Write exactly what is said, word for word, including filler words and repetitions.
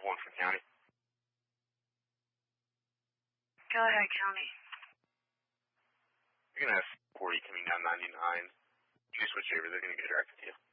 twelve one for county. Go ahead, county. You're going to have forty coming down ninety-nine. You switch over, they're going to get directed to you.